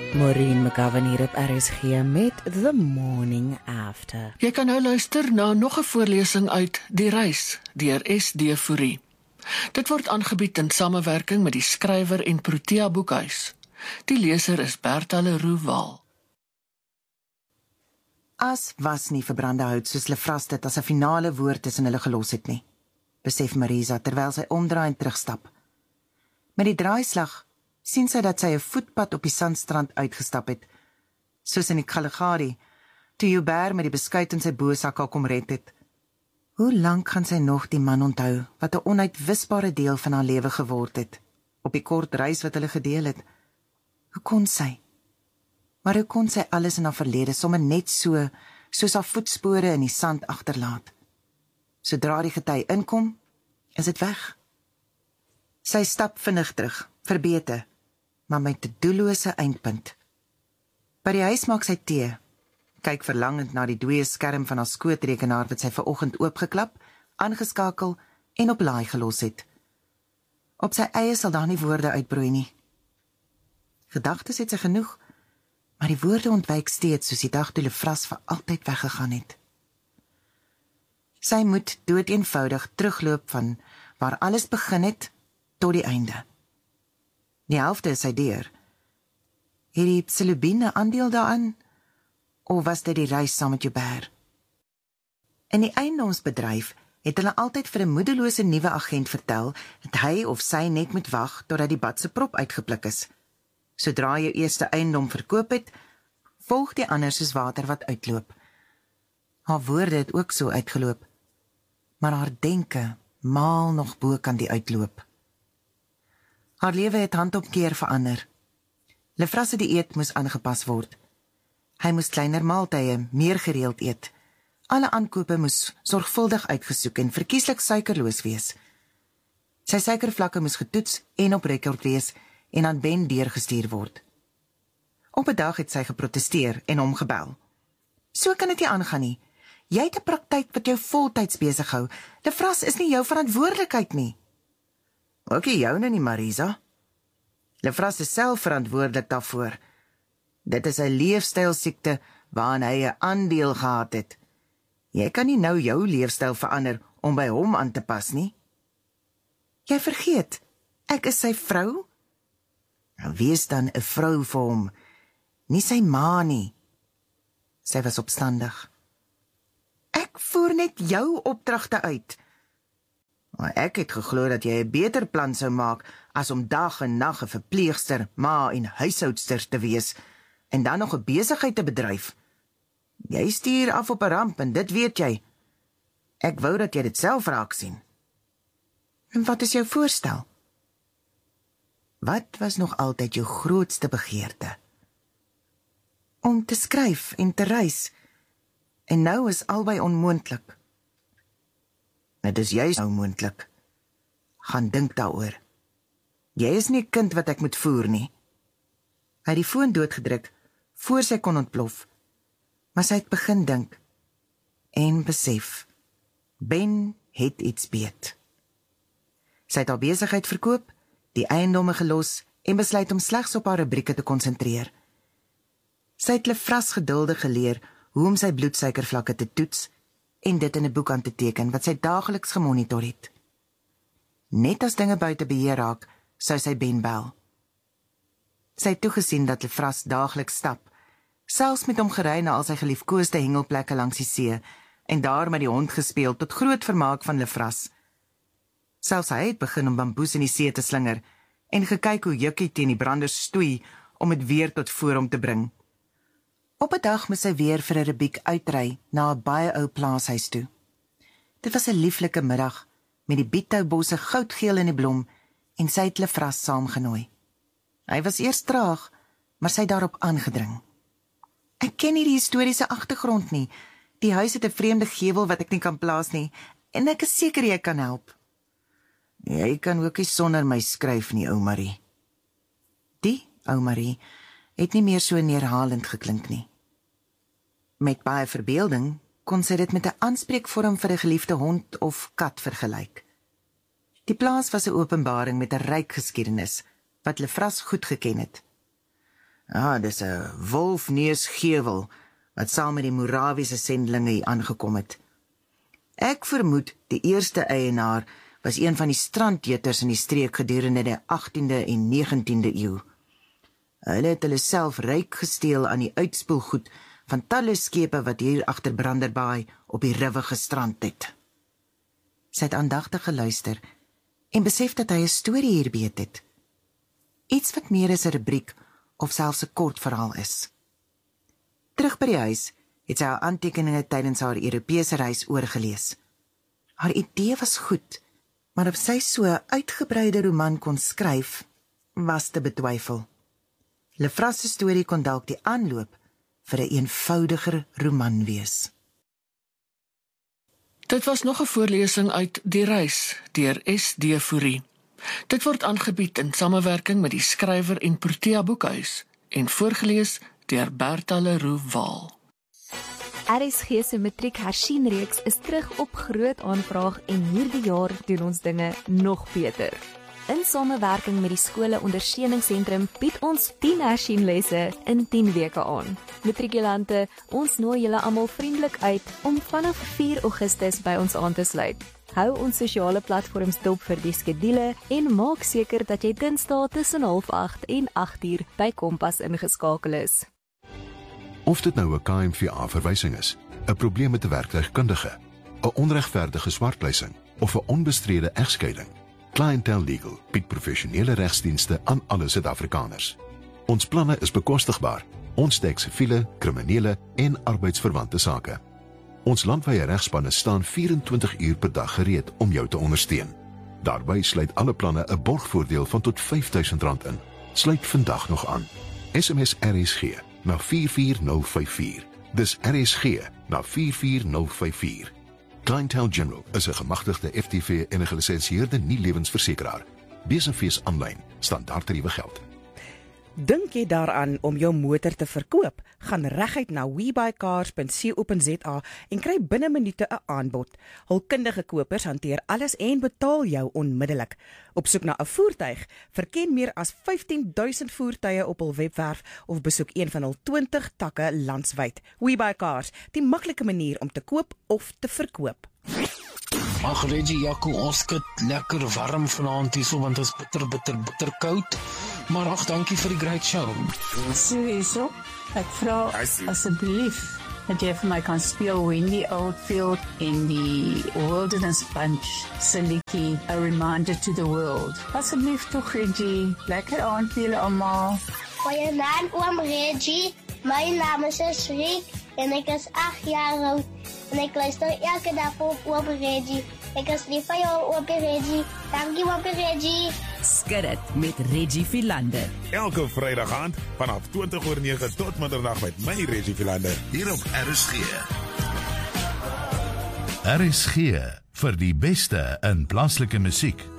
Maureen McGovern hier op RSG met The Morning After. Jy kan nou luister na nog 'n voorlesing uit Die Reis deur S.D. Fourie. Dit word aangebied in samewerking met die skrywer en Protea Boekhuis. Die leser is Bertha Leroux Waal. As was nie verbrande hout soos Lefras dit as 'n finale woord tussen hulle gelos het nie, besef Marisa terwyl sy omdraai en terugstap. Met die draaislag sien sy dat sy 'n voetpad op die sandstrand uitgestap het, soos in die Kalahari, toe Joubert met die beskuit in sy boesak haar kom red het. Hoe lank gaan sy nog die man onthou, wat 'n onuitwisbare deel van haar lewe geword het, op die kort reis wat hulle gedeel het? Hoe kon sy? Maar hoe kon sy alles in haar verlede sommer net so, soos haar voetspore in die sand agterlaat? Sodra die gety inkom, is dit weg. Sy stap vinnig terug, verbete, maar met 'n doellose eindpunt. By die huis maak sy tee, kyk verlangend na die dooie skerm van haar skootrekenaar wat sy vanoggend oopgeklap, aangeskakel en op laai gelos het. Op sy eie sal daar nie woorde uitbroei nie. Gedagtes het sy genoeg, maar die woorde ontwyk steeds soos die dag toe Lefras vir altyd weggegaan het. Sy moet doodeenvoudig terugloop van waar alles begin het tot die einde. Die helfte is sy deur. Het die psilobine aandeel daaraan, of was dit die reis saam met Joubert? In die eiendomsbedryf het hulle altyd vir 'n moedelose nuwe agent vertel dat hy of sy net moet wag totdat die bad se prop uitgepluk is. Sodra jou eerste eiendom verkoop het, volg die ander soos water wat uitloop. Haar woorde het ook so uitgeloop, maar haar denke maal nog bo kan die uitloop. Haar lewe het hand op keer verander. Lefras se dieet moes aangepas word. Hy moes kleiner maaltye meer gereeld eet. Alle aankope moes sorgvuldig uitgesoek en verkieslik suikerloos wees. Sy suikervlakke moes getoets en op rekord wees en aan Ben deurgestuur word. Op 'n dag het sy geprotesteer en hom gebel. So kan dit nie aangaan nie. Jy het 'n praktyk wat jou voltyds besig hou. Lefras is nie jou verantwoordelikheid nie. Ook nie joune nie, Marisa. Lefras is self verantwoordelik daarvoor. Dit is 'n leefstylsiekte waaraan hy 'n aandeel gehad het. Jy kan nie nou jou leefstyl verander om by hom aan te pas nie. Jy vergeet, ek is sy vrou. Nou wees dan 'n vrou vir hom, nie sy ma nie. Sy was opstandig. Ek voer net jou opdragte uit. Maar ek het geglo dat jy 'n beter plan sou maak as om dag en nag 'n verpleegster, ma en huishoudster te wees en dan nog 'n besigheid te bedryf. Jy stuur af op 'n ramp en dit weet jy. Ek wou dat jy dit self raak sien. En wat is jou voorstel? Wat was nog altyd jou grootste begeerte? Om te skryf en te reis. En nou is albei onmoontlik. Dit is juist onmoontlik. Gaan dink daaroor. Jy is nie 'n kind wat ek moet voer nie. Hy het die foon doodgedruk voor sy kon ontplof. Maar sy het begin dink en besef. Ben het iets beet. Sy het haar besigheid verkoop, die eiendomme gelos en besluit om slegs op haar rubrieke te konsentreer. Sy het Lefras geduldig geleer hoe om sy bloedsuikervlakke te toets en dit in 'n boek aan te teken wat sy daagliks gemonitor het. Net as dinge buite beheer raak, sou sy Ben bel. Sy het toegesien dat Lefras daagliks stap, selfs met hom gery na al sy geliefkoeste hengelplekke langs die see en daar met die hond gespeel tot groot vermaak van Lefras. Selfs hy het begin om bamboes in die see te slinger en gekyk hoe Jukkie teen die branders stoei om het weer tot voor hom te bring. Op 'n dag moes sy weer vir 'n rubriek uitry na 'n baie ou plaashuis toe. Dit was 'n lieflike middag met die bietoubosse goudgeel in die blom en sy het Lefras saamgenooi. Hy was eers traag, maar sy het daarop aangedring. Ek ken nie die historiese agtergrond nie. Die huis het 'n vreemde gevel wat ek nie kan plaas nie en ek is seker jy kan help. Jy kan ook nie sonder my skryf nie, ou Marie. Die ou Marie het nie meer so neerhalend geklink nie. Met baie verbeelding kon sy dit met 'n aanspreekvorm vir 'n geliefde hond of kat vergelyk. Die plaas was 'n openbaring met 'n ryk geskiedenis, wat Lefras goed geken het. Dis 'n wolfneusgewel wat saam met die Morawiese sendlinge hier aangekom het. Ek vermoed die eerste eienaar was een van die strandjeters in die streek gedurende die 18de en 19de eeu. Hulle het hulle self ryk gesteel aan die uitspoelgoed van talle skepe wat hier agter Branderbaai op die rivier gestrand het. Sy het aandagtig geluister en besef dat hy 'n storie hier weet het. Iets wat meer as 'n rubriek of selfs 'n kort verhaal is. Terug by die huis het sy haar aantekeninge tydens haar Europese reis oorgelees. Haar idee was goed, maar of sy so 'n uitgebreide roman kon skryf, was te betwyfel. Lefras se storie kon dalk die aanloop vir 'n eenvoudiger roman wees. Dit was nog 'n voorlesing uit Die Reis deur S.D. Fourie. Dit word aangebied in samewerking met die Skrywer en Protea Boekhuis en voorgeles deur Bertha Leroux Waal. RSG se matriek hersienreeks is terug op groot aanvraag en hierdie jaar doen ons dinge nog beter. In samewerking met die skole ondersteuningssentrum bied ons 10 hersienlesse in 10 weke aan. Matrikulante, ons nooi julle almal vriendelik uit om vanaf 4 Augustus by ons aan te sluit. Hou ons sosiale platforms dop vir die skedule en maak seker dat jy Dinsdae tussen 7:30 en 8:00 by Kompas ingeskakel is. Of dit nou 'n KMVA-verwysing is, 'n probleem met 'n werktuigkundige, 'n onregverdige swartleising of 'n onbestrede egskeiding, Clientele Legal bied professionele regsdienste aan alle Suid-Afrikaners. Ons planne is bekostigbaar. Ons dek siviele, kriminele en arbeidsverwante sake. Ons landwyse regspanne staan 24 uur per dag gereed om jou te ondersteun. Daarbey sluit alle planne 'n borgvoordeel van tot R5.000 in. Sluit vandag nog aan. SMS RSG na 44054. Dis RSG na 44054. Clientele General is 'n gemagtigde FTV en 'n gelisensieerde nie-lewensversekeraar. Besenfees aanlyn, standaardtariewe geld. Dink jy daaraan om jou motor te verkoop? Gaan reguit na webuycars.co.za en kry binne minute 'n aanbod. Hul kundige kopers hanteer alles en betaal jou onmiddellik. Op soek na 'n voertuig? Verken meer as 15,000 voertuie op hul webwerf of besoek een van hul 20 takke landwyd. Webuycars, die maklike manier om te koop of te verkoop. Ag Reggie, Jaco, ons skit lekker warm vanaand hierso want dit is bitter koud. Maar ag, dankie vir die great show. Sowieso, ek vra asseblief dat jy vir my kan speel Wendy Oldfield in die Wilderness Bunch se liedjie A Reminder to the World. Asseblief toch Reggie, lekker aand vir julle almal. Goeienaand oom Reggie, my naam is Shrik en ek is 8 jaar oud en ek luister elke dag op oom Reggie. Ek is lief vir jou oom Reggie. Dankie oom Reggie. Skud dit met Reggie Philander. Elke Vrydag aand vanaf 20:09 tot middernaand met my Reggie Philander hier op RSG. RSG vir die beste in plaaslike musiek.